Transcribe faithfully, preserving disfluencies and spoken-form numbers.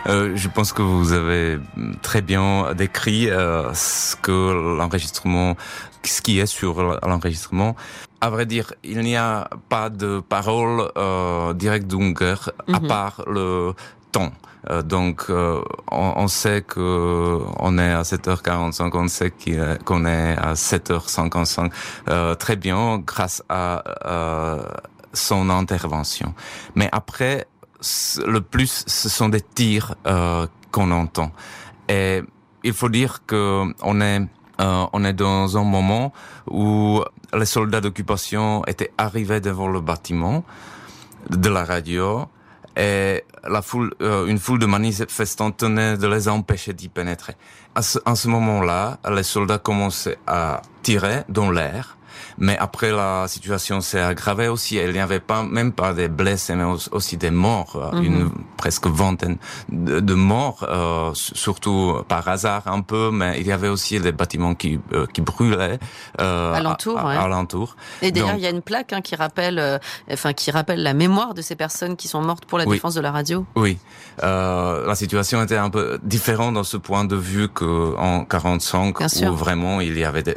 Euh, je pense que vous avez très bien décrit euh, ce que l'enregistrement, ce qui est sur l'enregistrement. À vrai dire, il n'y a pas de parole euh, directe d'Unger à Mhm. part le ton. Euh, donc, euh, on, on sait que on est à sept heures quarante-cinq, on sait qu'on est à sept heures cinquante-cinq, euh, très bien grâce à euh, son intervention. Mais après, le plus, ce sont des tirs euh, qu'on entend. Et il faut dire que on est euh, on est dans un moment où les soldats d'occupation étaient arrivés devant le bâtiment de la radio et la foule, euh, une foule de manifestants tenait de les empêcher d'y pénétrer. À ce, à ce moment-là, les soldats commençaient à tirer dans l'air. Mais après, la situation s'est aggravée aussi. Il n'y avait pas, même pas des blessés, mais aussi des morts. Mm-hmm. Une presque vingtaine de, de morts, euh, surtout par hasard un peu, mais il y avait aussi des bâtiments qui, euh, qui brûlaient, euh, alentour, à, à, ouais. alentour. Et d'ailleurs, il y a une plaque, hein, qui rappelle, euh, enfin, qui rappelle la mémoire de ces personnes qui sont mortes pour la oui. défense de la radio. Oui. Euh, la situation était un peu différente dans ce point de vue qu'en quarante-cinq, où vraiment il y avait des,